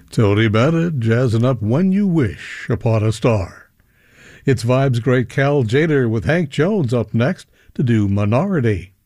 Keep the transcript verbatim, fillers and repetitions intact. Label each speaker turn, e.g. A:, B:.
A: Tony Bennett jazzing up When You Wish Upon a Star. It's Vibe's great Cal Jader with Hank Jones up next to do Minority.